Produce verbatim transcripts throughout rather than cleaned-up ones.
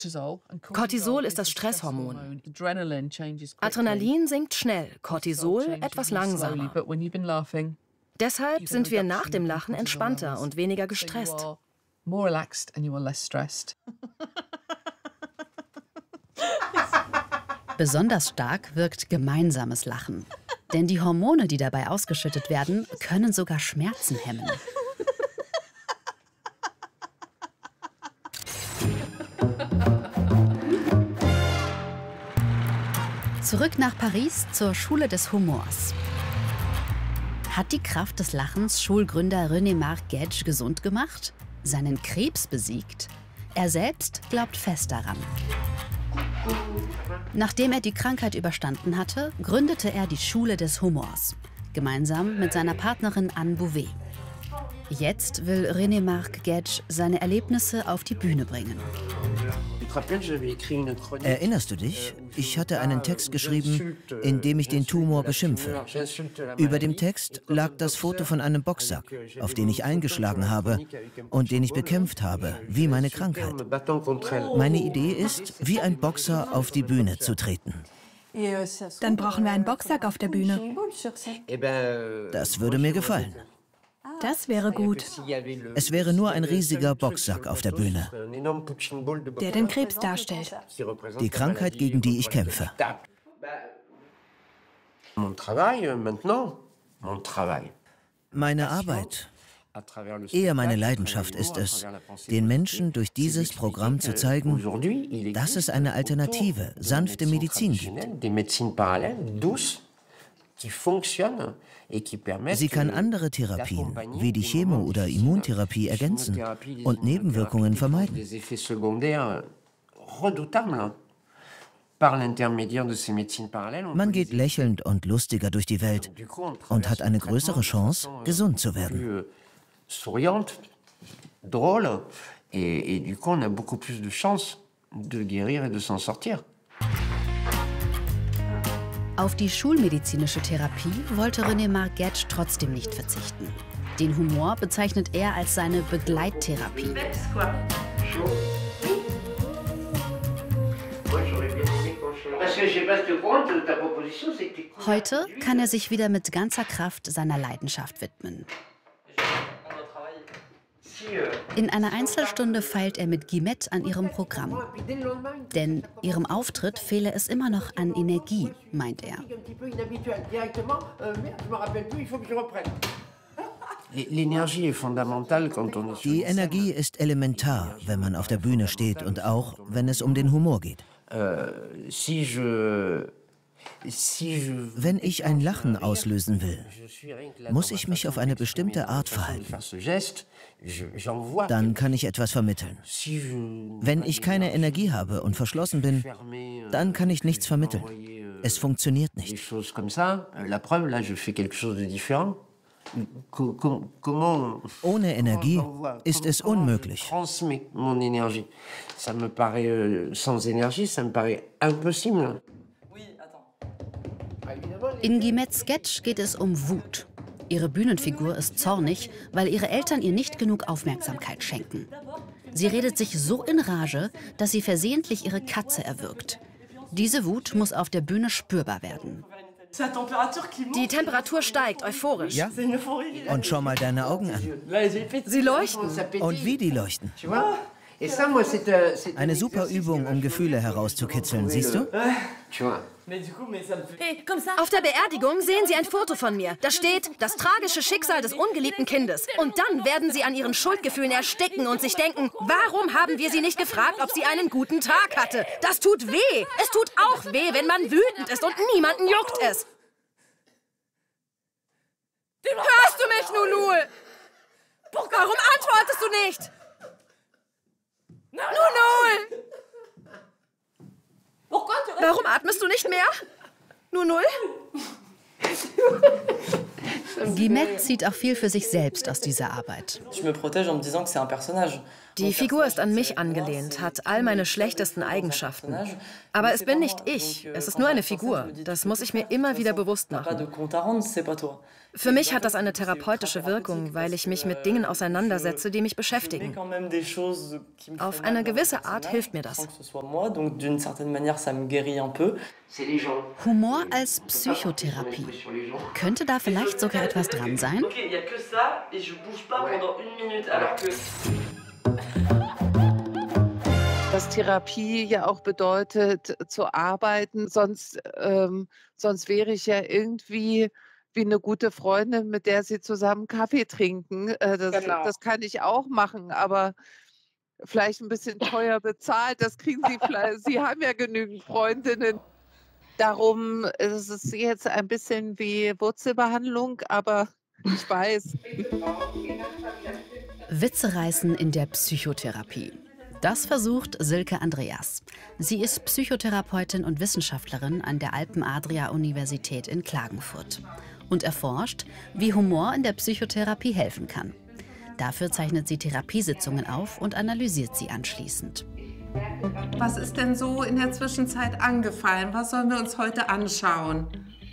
Cortisol ist das Stresshormon. Adrenalin sinkt schnell, Cortisol etwas langsamer. Deshalb sind wir nach dem Lachen entspannter und weniger gestresst. Besonders stark wirkt gemeinsames Lachen. Denn die Hormone, die dabei ausgeschüttet werden, können sogar Schmerzen hemmen. Zurück nach Paris zur Schule des Humors. Hat die Kraft des Lachens Schulgründer René Marc Gage gesund gemacht? Seinen Krebs besiegt? Er selbst glaubt fest daran. Nachdem er die Krankheit überstanden hatte, gründete er die Schule des Humors, gemeinsam mit seiner Partnerin Anne Bouvet. Jetzt will René Marc Gage seine Erlebnisse auf die Bühne bringen. Erinnerst du dich? Ich hatte einen Text geschrieben, in dem ich den Tumor beschimpfe. Über dem Text lag das Foto von einem Boxsack, auf den ich eingeschlagen habe und den ich bekämpft habe, wie meine Krankheit. Meine Idee ist, wie ein Boxer auf die Bühne zu treten. Dann brauchen wir einen Boxsack auf der Bühne. Das würde mir gefallen. Das wäre gut. Es wäre nur ein riesiger Boxsack auf der Bühne, der den Krebs darstellt. Die Krankheit, gegen die ich kämpfe. Meine Arbeit, eher meine Leidenschaft ist es, den Menschen durch dieses Programm zu zeigen, dass es eine alternative, sanfte Medizin gibt. Sie kann andere Therapien, wie die Chemo- oder Immuntherapie, ergänzen und Nebenwirkungen vermeiden. Man geht lächelnd und lustiger durch die Welt und hat eine größere Chance, gesund zu werden. Auf die schulmedizinische Therapie wollte René Marc Gage trotzdem nicht verzichten. Den Humor bezeichnet er als seine Begleittherapie. Heute kann er sich wieder mit ganzer Kraft seiner Leidenschaft widmen. In einer Einzelstunde feilt er mit Guillemette an ihrem Programm. Denn ihrem Auftritt fehle es immer noch an Energie, meint er. Die Energie ist elementar, wenn man auf der Bühne steht und auch, wenn es um den Humor geht. Wenn ich ein Lachen auslösen will, muss ich mich auf eine bestimmte Art verhalten. Dann kann ich etwas vermitteln. Wenn ich keine Energie habe und verschlossen bin, dann kann ich nichts vermitteln. Es funktioniert nicht. Ohne Energie ist es unmöglich. In Guillemettes Sketch geht es um Wut. Ihre Bühnenfigur ist zornig, weil ihre Eltern ihr nicht genug Aufmerksamkeit schenken. Sie redet sich so in Rage, dass sie versehentlich ihre Katze erwürgt. Diese Wut muss auf der Bühne spürbar werden. Die Temperatur steigt, euphorisch. Ja? Und schau mal deine Augen an. Sie leuchten. Und wie die leuchten. Eine super Übung, um Gefühle herauszukitzeln, siehst du? Auf der Beerdigung sehen Sie ein Foto von mir. Da steht, das tragische Schicksal des ungeliebten Kindes. Und dann werden Sie an Ihren Schuldgefühlen ersticken und sich denken, warum haben wir sie nicht gefragt, ob sie einen guten Tag hatte? Das tut weh. Es tut auch weh, wenn man wütend ist und niemanden juckt es. Hörst du mich, Nunul? Warum antwortest du nicht? Nunul! Warum atmest du nicht mehr? Nunul? Guillemette zieht auch viel für sich selbst aus dieser Arbeit. Ich me protège en me disant que c'est un personnage. Die Figur ist an mich angelehnt, hat all meine schlechtesten Eigenschaften. Aber es bin nicht ich, es ist nur eine Figur. Das muss ich mir immer wieder bewusst machen. Für mich hat das eine therapeutische Wirkung, weil ich mich mit Dingen auseinandersetze, die mich beschäftigen. Auf eine gewisse Art hilft mir das. Humor als Psychotherapie. Könnte da vielleicht sogar etwas dran sein? Dass Therapie ja auch bedeutet, zu arbeiten. Sonst, ähm, sonst wäre ich ja irgendwie wie eine gute Freundin, mit der Sie zusammen Kaffee trinken. Äh, das, genau. Das kann ich auch machen, aber vielleicht ein bisschen teuer bezahlt. Das kriegen Sie vielleicht. Sie haben ja genügend Freundinnen. Darum ist es jetzt ein bisschen wie Wurzelbehandlung, aber ich weiß. Witze reißen in der Psychotherapie. Das versucht Silke Andreas. Sie ist Psychotherapeutin und Wissenschaftlerin an der Alpen-Adria-Universität in Klagenfurt und erforscht, wie Humor in der Psychotherapie helfen kann. Dafür zeichnet sie Therapiesitzungen auf und analysiert sie anschließend. Was ist denn so in der Zwischenzeit angefallen? Was sollen wir uns heute anschauen?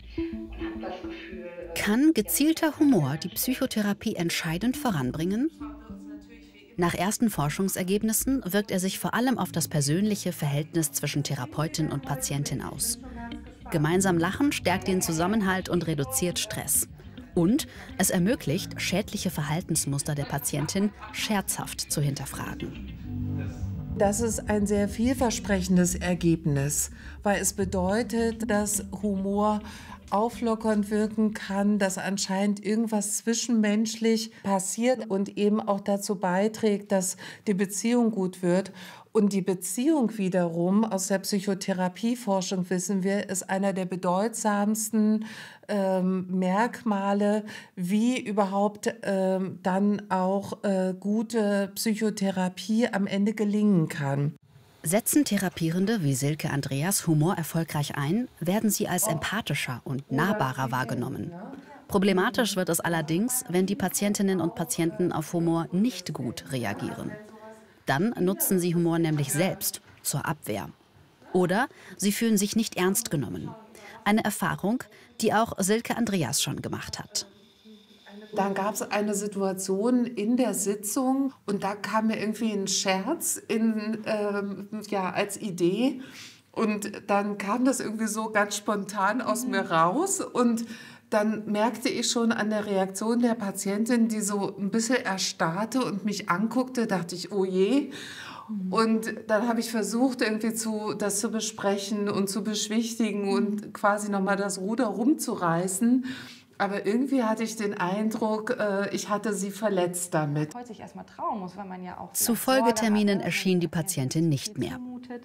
Kann gezielter Humor die Psychotherapie entscheidend voranbringen? Nach ersten Forschungsergebnissen wirkt er sich vor allem auf das persönliche Verhältnis zwischen Therapeutin und Patientin aus. Gemeinsam lachen stärkt den Zusammenhalt und reduziert Stress. Und es ermöglicht, schädliche Verhaltensmuster der Patientin scherzhaft zu hinterfragen. Das ist ein sehr vielversprechendes Ergebnis, weil es bedeutet, dass Humor auflockernd wirken kann, dass anscheinend irgendwas zwischenmenschlich passiert und eben auch dazu beiträgt, dass die Beziehung gut wird. Und die Beziehung wiederum, aus der Psychotherapieforschung wissen wir, ist einer der bedeutsamsten ähm, Merkmale, wie überhaupt ähm, dann auch äh, gute Psychotherapie am Ende gelingen kann. Setzen Therapierende wie Silke Andreas Humor erfolgreich ein, werden sie als empathischer und nahbarer wahrgenommen. Problematisch wird es allerdings, wenn die Patientinnen und Patienten auf Humor nicht gut reagieren. Dann nutzen sie Humor nämlich selbst zur Abwehr. Oder sie fühlen sich nicht ernst genommen. Eine Erfahrung, die auch Silke Andreas schon gemacht hat. Dann gab es eine Situation in der Sitzung und da kam mir irgendwie ein Scherz in, ähm, ja, als Idee. Und dann kam das irgendwie so ganz spontan aus mir raus und dann merkte ich schon an der Reaktion der Patientin, die so ein bisschen erstarrte und mich anguckte, dachte ich, oh je. Und dann habe ich versucht, irgendwie zu, das zu besprechen und zu beschwichtigen und quasi nochmal das Ruder rumzureißen. Aber irgendwie hatte ich den Eindruck, äh, ich hatte sie verletzt damit. Zu Folgeterminen erschien die Patientin nicht mehr.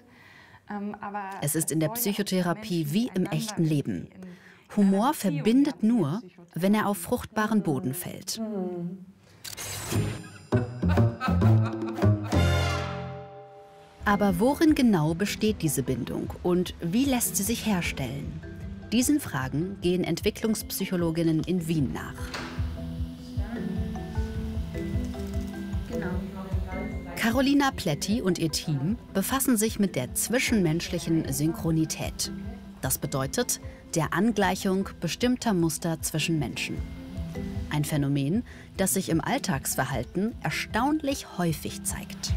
Es ist in der Psychotherapie wie im echten Leben. Humor verbindet nur, wenn er auf fruchtbaren Boden fällt. Aber worin genau besteht diese Bindung und wie lässt sie sich herstellen? Diesen Fragen gehen Entwicklungspsychologinnen in Wien nach. Carolina Pletti und ihr Team befassen sich mit der zwischenmenschlichen Synchronität. Das bedeutet der Angleichung bestimmter Muster zwischen Menschen. Ein Phänomen, das sich im Alltagsverhalten erstaunlich häufig zeigt.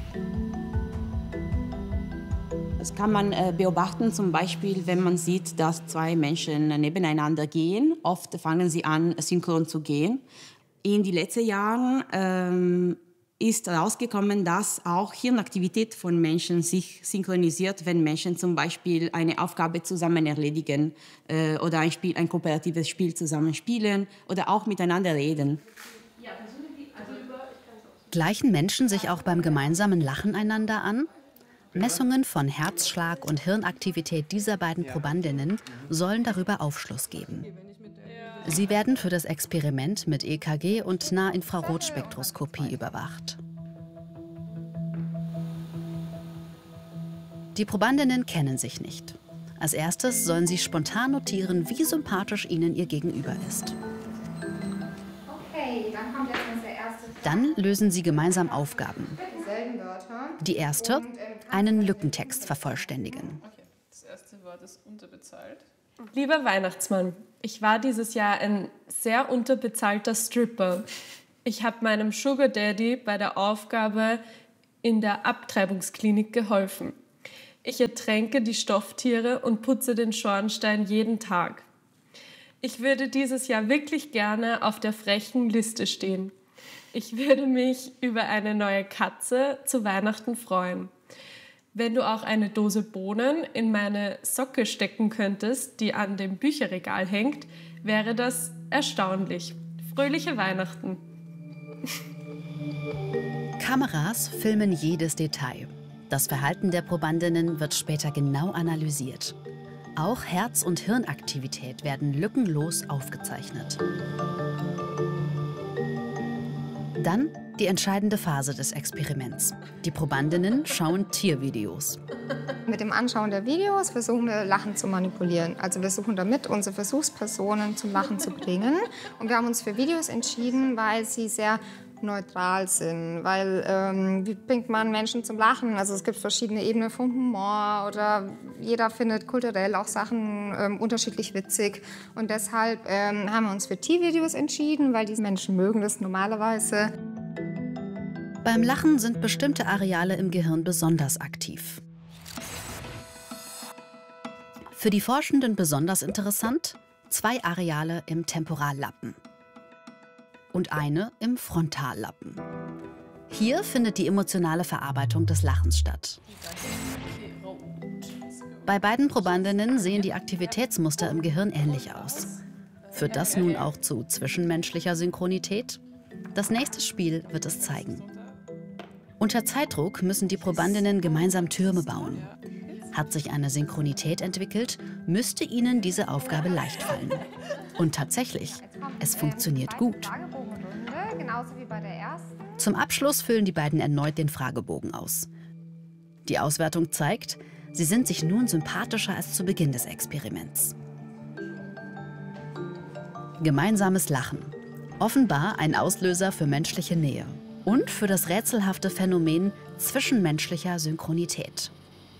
Das kann man beobachten, zum Beispiel, wenn man sieht, dass zwei Menschen nebeneinander gehen. Oft fangen sie an, synchron zu gehen. In den letzten Jahren ähm, ist herausgekommen, dass auch Hirnaktivität von Menschen sich synchronisiert, wenn Menschen zum Beispiel eine Aufgabe zusammen erledigen äh, oder ein, Spiel, ein kooperatives Spiel zusammen spielen oder auch miteinander reden. Gleichen Menschen sich auch beim gemeinsamen Lachen einander an? Messungen von Herzschlag und Hirnaktivität dieser beiden Probandinnen sollen darüber Aufschluss geben. Sie werden für das Experiment mit E K G und Nahinfrarotspektroskopie überwacht. Die Probandinnen kennen sich nicht. Als erstes sollen sie spontan notieren, wie sympathisch ihnen ihr Gegenüber ist. Okay, dann kommt jetzt unser erstes. Dann lösen sie gemeinsam Aufgaben. Die erste, einen Lückentext vervollständigen. Okay, das erste Wort ist unterbezahlt. Lieber Weihnachtsmann, ich war dieses Jahr ein sehr unterbezahlter Stripper. Ich habe meinem Sugar Daddy bei der Aufgabe in der Abtreibungsklinik geholfen. Ich ertränke die Stofftiere und putze den Schornstein jeden Tag. Ich würde dieses Jahr wirklich gerne auf der frechen Liste stehen. Ich würde mich über eine neue Katze zu Weihnachten freuen. Wenn du auch eine Dose Bohnen in meine Socke stecken könntest, die an dem Bücherregal hängt, wäre das erstaunlich. Fröhliche Weihnachten. Kameras filmen jedes Detail. Das Verhalten der Probandinnen wird später genau analysiert. Auch Herz- und Hirnaktivität werden lückenlos aufgezeichnet. Dann die entscheidende Phase des Experiments. Die Probandinnen schauen Tiervideos. Mit dem Anschauen der Videos versuchen wir, Lachen zu manipulieren. Also wir suchen damit, unsere Versuchspersonen zum Lachen zu bringen. Und wir haben uns für Videos entschieden, weil sie sehr neutral sind. Weil, ähm, wie bringt man Menschen zum Lachen? Also es gibt verschiedene Ebenen vom Humor oder jeder findet kulturell auch Sachen ähm, unterschiedlich witzig. Und deshalb ähm, haben wir uns für Tiervideos entschieden, weil diese Menschen mögen das normalerweise. Beim Lachen sind bestimmte Areale im Gehirn besonders aktiv. Für die Forschenden besonders interessant, zwei Areale im Temporallappen und eine im Frontallappen. Hier findet die emotionale Verarbeitung des Lachens statt. Bei beiden Probandinnen sehen die Aktivitätsmuster im Gehirn ähnlich aus. Führt das nun auch zu zwischenmenschlicher Synchronität? Das nächste Spiel wird es zeigen. Unter Zeitdruck müssen die Probandinnen gemeinsam Türme bauen. Hat sich eine Synchronität entwickelt, müsste ihnen diese Aufgabe leicht fallen. Und tatsächlich, es funktioniert gut. Zum Abschluss füllen die beiden erneut den Fragebogen aus. Die Auswertung zeigt, sie sind sich nun sympathischer als zu Beginn des Experiments. Gemeinsames Lachen. Offenbar ein Auslöser für menschliche Nähe. Und für das rätselhafte Phänomen zwischenmenschlicher Synchronität.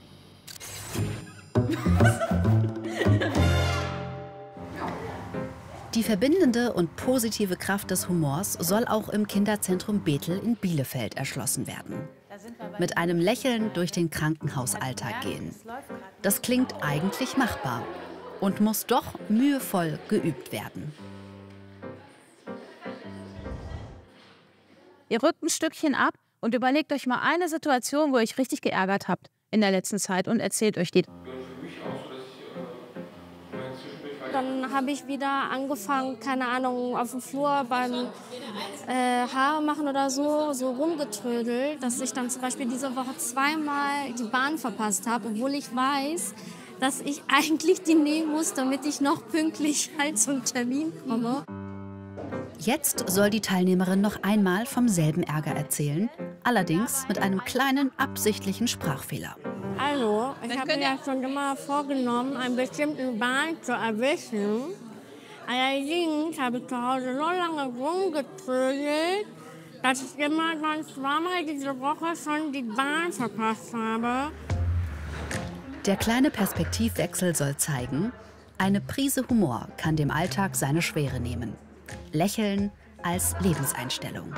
Die verbindende und positive Kraft des Humors soll auch im Kinderzentrum Bethel in Bielefeld erschlossen werden. Mit einem Lächeln durch den Krankenhausalltag gehen. Das klingt eigentlich machbar und muss doch mühevoll geübt werden. Ihr rückt ein Stückchen ab und überlegt euch mal eine Situation, wo ihr euch richtig geärgert habt in der letzten Zeit und erzählt euch die. Dann habe ich wieder angefangen, keine Ahnung, auf dem Flur beim äh, Haare machen oder so, so rumgetrödelt, dass ich dann zum Beispiel diese Woche zweimal die Bahn verpasst habe, obwohl ich weiß, dass ich eigentlich die nehmen muss, damit ich noch pünktlich halt zum Termin komme. Jetzt soll die Teilnehmerin noch einmal vom selben Ärger erzählen, allerdings mit einem kleinen absichtlichen Sprachfehler. Also, ich habe mir ja schon immer vorgenommen, einen bestimmten Bahn zu erwischen. Allerdings habe ich zu Hause so lange rumgetrödelt, dass ich immer dann zweimal diese Woche schon die Bahn verpasst habe. Der kleine Perspektivwechsel soll zeigen, eine Prise Humor kann dem Alltag seine Schwere nehmen. Lächeln als Lebenseinstellung.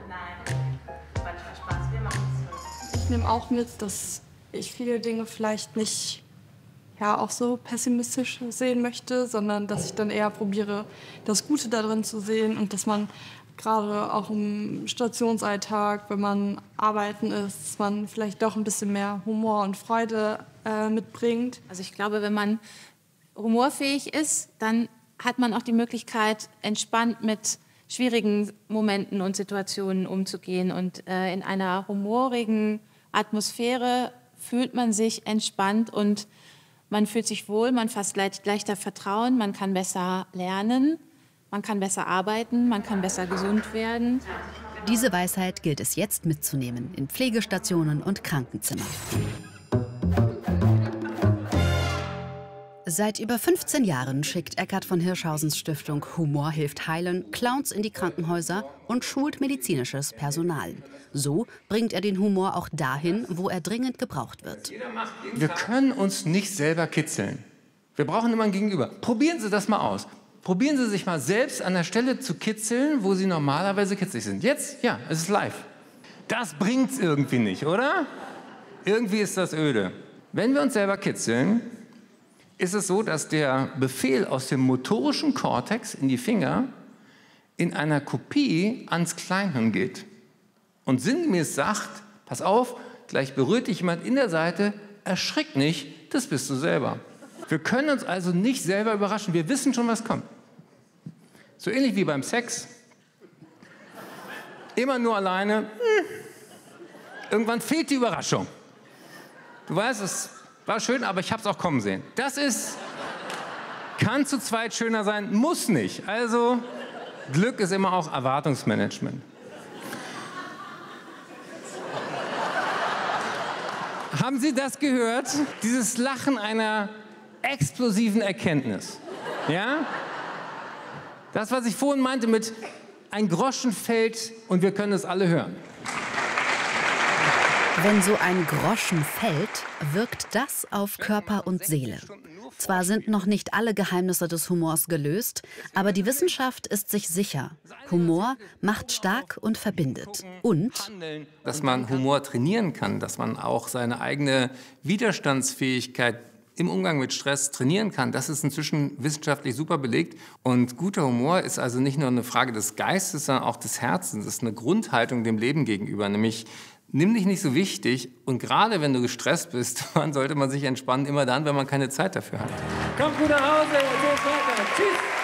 Ich nehme auch mit, dass ich viele Dinge vielleicht nicht ja, auch so pessimistisch sehen möchte, sondern dass ich dann eher probiere, das Gute darin zu sehen und dass man gerade auch im Stationsalltag, wenn man arbeiten ist, dass man vielleicht doch ein bisschen mehr Humor und Freude äh, mitbringt. Also ich glaube, wenn man humorfähig ist, dann hat man auch die Möglichkeit, entspannt mit schwierigen Momenten und Situationen umzugehen. Und äh, in einer humorigen Atmosphäre fühlt man sich entspannt und man fühlt sich wohl, man fasst leicht, leichter Vertrauen, man kann besser lernen, man kann besser arbeiten, man kann besser gesund werden. Diese Weisheit gilt es jetzt mitzunehmen in Pflegestationen und Krankenzimmer. Seit über fünfzehn Jahren schickt Eckhard von Hirschhausens Stiftung Humor hilft heilen Clowns in die Krankenhäuser und schult medizinisches Personal. So bringt er den Humor auch dahin, wo er dringend gebraucht wird. Wir können uns nicht selber kitzeln. Wir brauchen immer ein Gegenüber. Probieren Sie das mal aus. Probieren Sie sich mal selbst an der Stelle zu kitzeln, wo Sie normalerweise kitzlig sind. Jetzt, ja, es ist live. Das bringt's irgendwie nicht, oder? Irgendwie ist das öde. Wenn wir uns selber kitzeln, ist es so, dass der Befehl aus dem motorischen Kortex in die Finger in einer Kopie ans Kleinhirn geht. Und sinngemäß sagt, pass auf, gleich berührt dich jemand in der Seite, erschrick nicht, das bist du selber. Wir können uns also nicht selber überraschen, wir wissen schon, was kommt. So ähnlich wie beim Sex. Immer nur alleine, hm. Irgendwann fehlt die Überraschung. Du weißt, es war schön, aber ich habe es auch kommen sehen. Das ist, kann zu zweit schöner sein, muss nicht. Also Glück ist immer auch Erwartungsmanagement. Haben Sie das gehört? Dieses Lachen einer explosiven Erkenntnis. Ja? Das, was ich vorhin meinte mit ein Groschen fällt und wir können es alle hören. Wenn so ein Groschen fällt, wirkt das auf Körper und Seele. Zwar sind noch nicht alle Geheimnisse des Humors gelöst, aber die Wissenschaft ist sich sicher. Humor macht stark und verbindet. Und dass man Humor trainieren kann, dass man auch seine eigene Widerstandsfähigkeit im Umgang mit Stress trainieren kann, das ist inzwischen wissenschaftlich super belegt. Und guter Humor ist also nicht nur eine Frage des Geistes, sondern auch des Herzens. Das ist eine Grundhaltung dem Leben gegenüber, nämlich nimm dich nicht so wichtig und gerade wenn du gestresst bist, wann sollte man sich entspannen? Immer dann, wenn man keine Zeit dafür hat. Kommt gut nach Hause, so weiter. Tschüss.